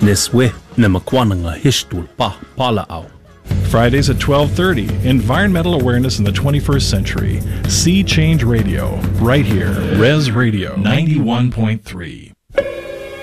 Neswe na makwananga hishtul pala au. Fridays at 12:30, Environmental Awareness in the 21st Century. Sea Change Radio, right here, Res Radio 91.3.